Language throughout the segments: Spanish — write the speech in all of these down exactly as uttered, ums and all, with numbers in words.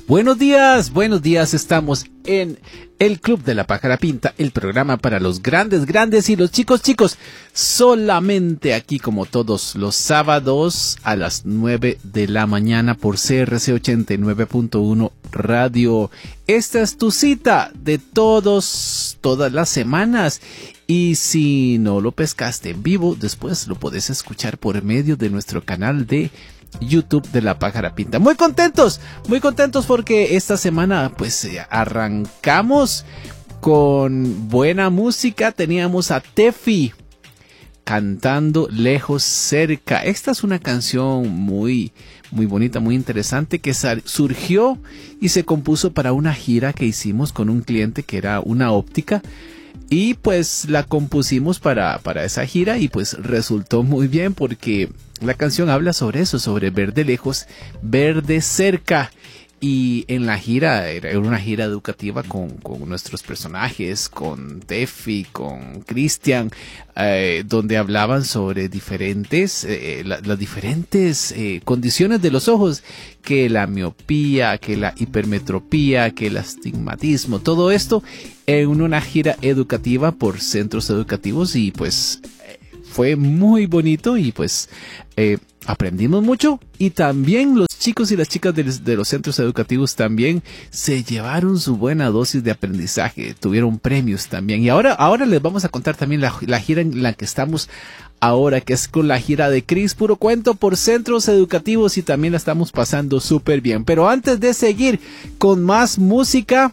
Buenos días, buenos días, estamos en el Club de la Pájara Pinta, el programa para los grandes, grandes y los chicos, chicos, solamente aquí como todos los sábados a las nueve de la mañana por C R C ochenta y nueve punto uno Radio. Esta es tu cita de todos, todas las semanas. Y si no lo pescaste en vivo, después lo podés escuchar por medio de nuestro canal de YouTube de La Pájara Pinta. Muy contentos, muy contentos porque esta semana pues arrancamos con buena música. Teníamos a Tefi cantando Lejos Cerca. Esta es una canción muy, muy bonita, muy interesante que surgió y se compuso para una gira que hicimos con un cliente que era una óptica. Y pues la compusimos para, para esa gira y pues resultó muy bien porque la canción habla sobre eso, sobre ver de lejos, ver de cerca. Y en la gira, era una gira educativa con, con nuestros personajes, con Tefi, con Cristian, eh, donde hablaban sobre diferentes, eh, la, las diferentes eh, condiciones de los ojos, que la miopía, que la hipermetropía, que el astigmatismo, todo esto en una gira educativa por centros educativos y pues eh, fue muy bonito y pues eh, aprendimos mucho y también los chicos y las chicas de, de los centros educativos también se llevaron su buena dosis de aprendizaje, tuvieron premios también y ahora, ahora les vamos a contar también la, la gira en la que estamos ahora, que es con la gira de Cris Puro Cuento por centros educativos y también la estamos pasando súper bien. Pero antes de seguir con más música,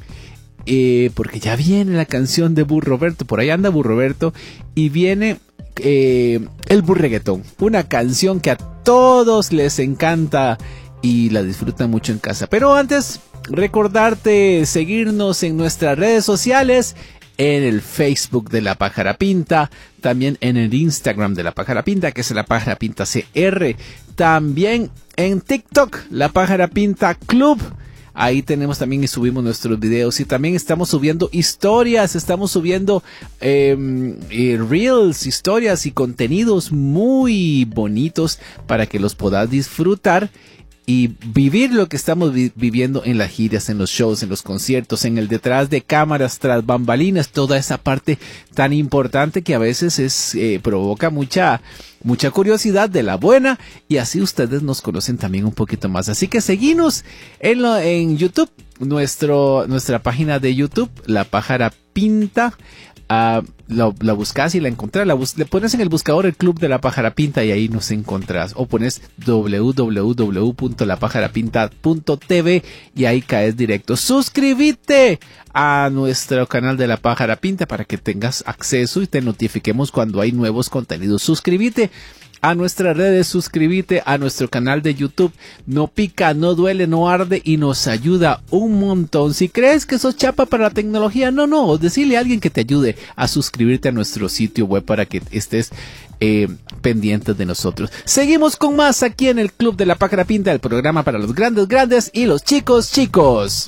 eh, porque ya viene la canción de Burro Roberto, por ahí anda Burro Roberto y viene Eh, el burreguetón, una canción que a todos les encanta y la disfrutan mucho en casa. Pero antes, recordarte seguirnos en nuestras redes sociales, en el Facebook de La Pájara Pinta, también en el Instagram de La Pájara Pinta, que es La Pájara Pinta C R, también en TikTok, La Pájara Pinta Club. Ahí tenemos también y subimos nuestros videos y también estamos subiendo historias, estamos subiendo eh, eh, reels, historias y contenidos muy bonitos para que los puedas disfrutar y vivir lo que estamos vi- viviendo en las giras, en los shows, en los conciertos, en el detrás de cámaras, tras bambalinas, toda esa parte tan importante que a veces es eh, provoca mucha mucha curiosidad de la buena y así ustedes nos conocen también un poquito más. Así que seguinos en, lo, en YouTube, nuestro nuestra página de YouTube, La Pájara Pinta. Uh, la, la buscas y la encontrás, la bus- le pones en el buscador el Club de la Pájara Pinta y ahí nos encontrás, o pones doble u doble u doble u punto la pájara pinta punto t v y ahí caes directo. Suscríbete a nuestro canal de La Pájara Pinta para que tengas acceso y te notifiquemos cuando hay nuevos contenidos. Suscríbete a nuestras redes, suscríbete a nuestro canal de YouTube. No pica, no duele, no arde y nos ayuda un montón. Si crees que sos chapa para la tecnología, no, no, decirle a alguien que te ayude a suscribirte a nuestro sitio web para que estés eh, pendiente de nosotros. Seguimos con más aquí en el Club de la Pájara Pinta, el programa para los grandes, grandes y los chicos, chicos.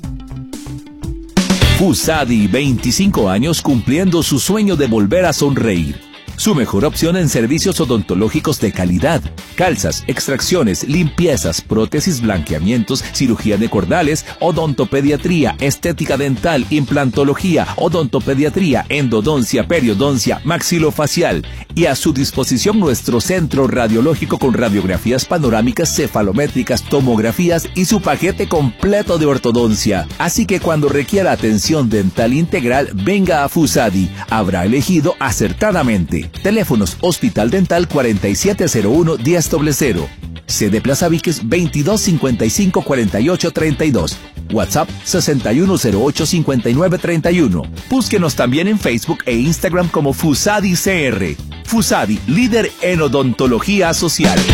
Fusadi, veinticinco años cumpliendo su sueño de volver a sonreír. Su mejor opción en servicios odontológicos de calidad. Calzas, extracciones, limpiezas, prótesis, blanqueamientos, cirugía de cordales, odontopediatría, estética dental, implantología, odontopediatría, endodoncia, periodoncia, maxilofacial. Y a su disposición nuestro centro radiológico con radiografías panorámicas, cefalométricas, tomografías y su paquete completo de ortodoncia. Así que cuando requiera atención dental integral, venga a Fusadi. Habrá elegido acertadamente. Teléfonos Hospital Dental cuarenta y siete cero uno diez cero. Sede Plaza Víquez veintidós cincuenta y cinco cuarenta y ocho treinta y dos. WhatsApp sesenta y uno cero ocho cincuenta y nueve treinta y uno. Búsquenos también en Facebook e Instagram como Fusadi C R. Fusadi, líder en odontología social.